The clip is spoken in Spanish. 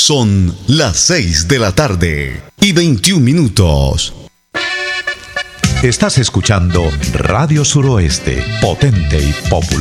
Son las 6 de la tarde y 21 minutos. Estás escuchando Radio Suroeste, potente y popular.